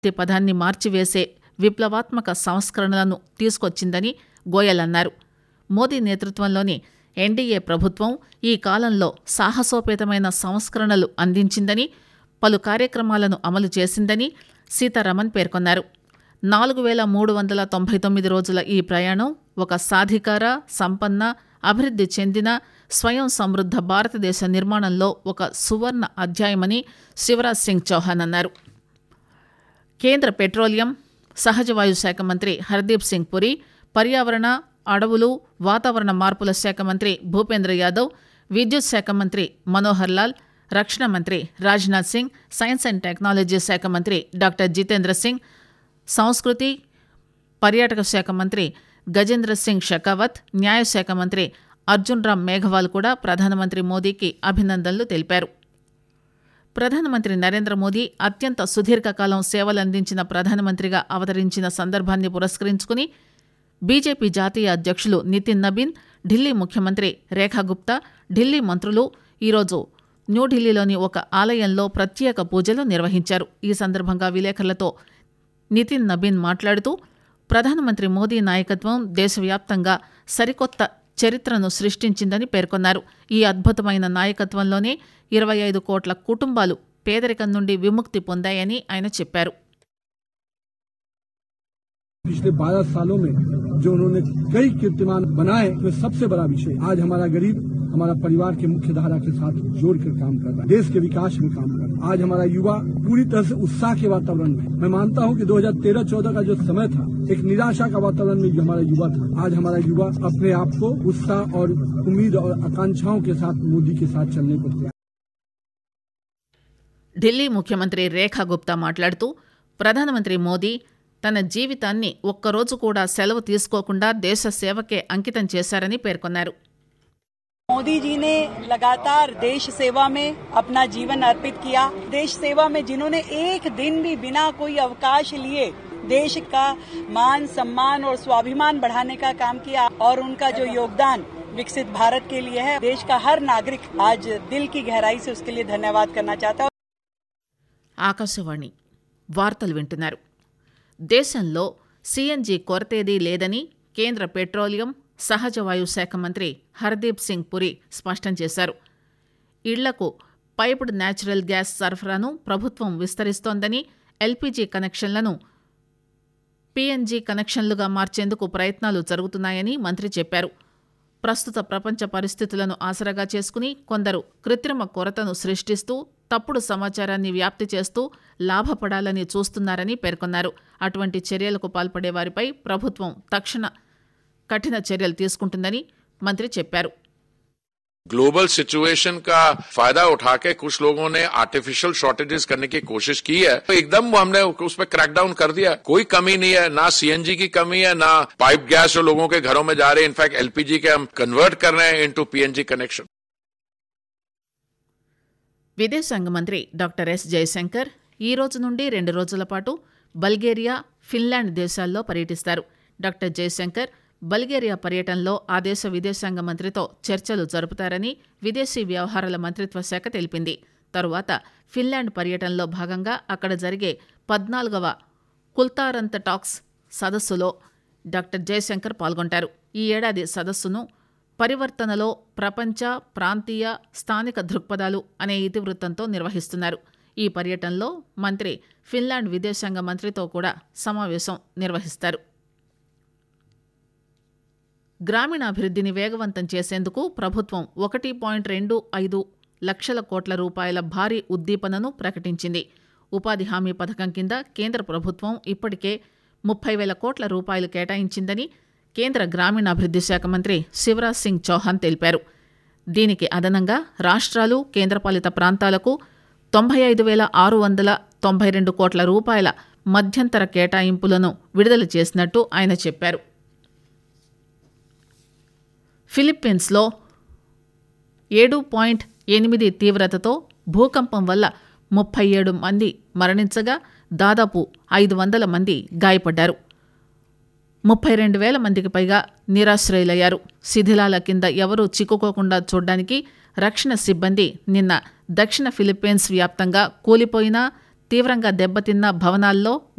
పదాన్ని మార్చివేసే విప్లవాత్మక సంస్కరణలను తీసుకొచ్చిందని గోయల్ అన్నారు. మోదీ నేతృత్వంలోని ఎన్డీఏ ప్రభుత్వం ఈ కాలంలో సాహసోపేతమైన సంస్కరణలు అందించిందని, పలు కార్యక్రమాలను అమలు చేసిందని సీతారామన్ పేర్కొన్నారు. 4399 రోజుల ఈ ప్రయాణం ఒక సాధికార, సంపన్న, అభివృద్ధి చెందిన, స్వయం సమృద్ధ భారతదేశ నిర్మాణంలో ఒక సువర్ణ అధ్యాయమని శివరాజ్ సింగ్ చౌహాన్ అన్నారు. కేంద్ర పెట్రోలియం, సహజవాయు శాఖ మంత్రి హర్దీప్ సింగ్ పురి, పర్యావరణ, అడవులు, వాతావరణ మార్పుల శాఖ మంత్రి భూపేంద్ర యాదవ్, విద్యుత్ శాఖ మంత్రి మనోహర్ లాల్, రక్షణ మంత్రి Rajnath Singh, science and technology శాఖ మంత్రి డాక్టర్ జితేంద్ర సింగ్, సంస్కృతి, పర్యాటక శాఖ మంత్రి గజేంద్ర సింగ్ షెకావత్, న్యాయశాఖ మంత్రి అర్జున్ రామ్ మేఘవాల్ కూడా ప్రధానమంత్రి మోదీకి అభినందనలు తెలిపారు. ప్రధానమంత్రి నరేంద్ర మోదీ అత్యంత సుదీర్ఘకాలం సేవలందించిన ప్రధానమంత్రిగా అవతరించిన సందర్భాన్ని పురస్కరించుకుని బీజేపీ జాతీయ అధ్యక్షులు నితిన్ నబీన్, ఢిల్లీ ముఖ్యమంత్రి రేఖా గుప్తా, ఢిల్లీ మంత్రులు ఈరోజు న్యూఢిల్లీలోని ఒక ఆలయంలో ప్రత్యేక పూజలు నిర్వహించారు. ఈ సందర్భంగా విలేకరులతో నితిన్ నబీన్ మాట్లాడుతూ ప్రధానమంత్రి మోదీ నాయకత్వం దేశవ్యాప్తంగా సరికొత్త చరిత్రను సృష్టించిందని పేర్కొన్నారు. ఈ అద్భుతమైన నాయకత్వంలోనే 25 కోట్ల కుటుంబాలు పేదరికం నుండి విముక్తి పొందాయని ఆయన చెప్పారు. पिछले 12 सालों में जो उन्होंने कई कीर्तिमान बनाए, उसमें सबसे बड़ा विषय आज हमारा गरीब हमारा परिवार के मुख्य धारा के साथ जोड़कर काम कर रहा है, देश के विकास में काम कर रहा है. आज हमारा युवा पूरी तरह से उत्साह के वातावरण में, मैं मानता हूं कि 2013-14 का जो समय था एक निराशा का वातावरण में जो हमारा युवा था, आज हमारा युवा अपने आप को उत्साह और उम्मीद और आकांक्षाओं के साथ मोदी के साथ चलने को तैयार. ఢిల్లీ ముఖ్యమంత్రి రేఖా గుప్తా మాట్లాడుతూ ప్రధానమంత్రి మోదీ తన జీవితాన్ని ఒక్కరోజు కూడా సెలవు తీసుకోకుండా దేశ సేవకే అంకితం చేశారని పేర్కొన్నారు. मोदी जी ने लगातार देश सेवा में अपना जीवन अर्पित किया. देश सेवा में जिन्होंने एक दिन भी बिना कोई अवकाश लिए देश का मान, सम्मान और स्वाभिमान बढ़ाने का काम किया और उनका जो योगदान विकसित भारत के लिए है, देश का हर नागरिक आज दिल की गहराई से उसके लिए धन्यवाद करना चाहता है. ఆకాశవాణి వార్తలు వింటున్నారు. దేశంలో సీఎన్జీ కొరతేదీ లేదని కేంద్ర పెట్రోలియం, సహజవాయు శాఖ మంత్రి హర్దీప్ సింగ్ పురి స్పష్టం చేశారు. ఇళ్లకు పైప్డ్ న్యాచురల్ గ్యాస్ సరఫరాను ప్రభుత్వం విస్తరిస్తోందని, ఎల్పీజీ కనెక్షన్లను పీఎన్జీ కనెక్షన్లుగా మార్చేందుకు ప్రయత్నాలు జరుగుతున్నాయని మంత్రి చెప్పారు. ప్రస్తుత ప్రపంచ పరిస్థితులను ఆసరాగా చేసుకుని కొందరు కృత్రిమ కొరతను సృష్టిస్తూ తప్పుడు సమాచారాన్ని వ్యాప్తి చేస్తూ లాభపడాలని చూస్తున్నారని పేర్కొన్నారు. అటువంటి చర్యలకు పాల్పడే వారిపై ప్రభుత్వం తక్షణ కఠిన చర్యలు తీసుకుంటుందని మంత్రి చెప్పారు. ग्लोबल सिचुएशन का फायदा उठा के कुछ लोगों ने आर्टिफिशियल शॉर्टेजेस करने की कोशिश की है, तो एकदम हमने उस पर क्रैकडाउन कर दिया. कोई कमी नहीं है, ना सीएनजी की कमी है, ना पाइप गैस जो लोगों के घरों में जा रहे हैं. इनफैक्ट एलपीजी के हम कन्वर्ट कर रहे हैं इनटू पीएनजी कनेक्शन. విదేశాంగ మంత్రి డాక్టర్ ఎస్ జయశంకర్ ఈ రోజు నుండి 2 రోజుల పాటు బల్గేరియా, ఫిన్లాండ్ దేశాల్లో పర్యటిస్తారు. డాక్టర్ జయశంకర్ బల్గేరియా పర్యటనలో ఆ దేశ విదేశాంగ మంత్రితో చర్చలు జరుపుతారని విదేశీ వ్యవహారాల మంత్రిత్వ శాఖ తెలిపింది. తరువాత ఫిన్లాండ్ పర్యటనలో భాగంగా అక్కడ జరిగే 14వ కుల్తారంత టాక్స్ సదస్సులో డాక్టర్ జయశంకర్ పాల్గొంటారు. ఈ ఏడాది సదస్సును పరివర్తనలో ప్రపంచ, ప్రాంతీయ, స్థానిక దృక్పథాలు అనే ఇతివృత్తంతో నిర్వహిస్తున్నారు. ఈ పర్యటనలో మంత్రి ఫిన్లాండ్ విదేశాంగ మంత్రితో కూడా సమావేశం నిర్వహిస్తారు. గ్రామీణాభివృద్ధిని వేగవంతం చేసేందుకు ప్రభుత్వం 1.25 లక్షల కోట్ల రూపాయల భారీ ఉద్దీపనను ప్రకటించింది. ఉపాధి హామీ పథకం కింద కేంద్ర ప్రభుత్వం ఇప్పటికే 30,000 కోట్ల రూపాయలు కేటాయించిందని కేంద్ర గ్రామీణాభివృద్ధి శాఖ మంత్రి శివరాజ్ సింగ్ చౌహాన్ తెలిపారు. దీనికి అదనంగా రాష్ట్రాలు, కేంద్రపాలిత ప్రాంతాలకు 95,692 కోట్ల రూపాయల మధ్యంతర కేటాయింపులను విడుదల చేసినట్టు ఆయన చెప్పారు. ఫిలిప్పీన్స్లో 7.8 తీవ్రతతో భూకంపం వల్ల 37 మంది మరణించగా దాదాపు 500 మంది గాయపడ్డారు. 32,000 మందికి పైగా నిరాశ్రయులయ్యారు. శిథిలాల కింద ఎవరూ చిక్కుకోకుండా చూడ్డానికి రక్షణ సిబ్బంది నిన్న దక్షిణ ఫిలిప్పీన్స్ వ్యాప్తంగా కూలిపోయిన, తీవ్రంగా దెబ్బతిన్న భవనాల్లో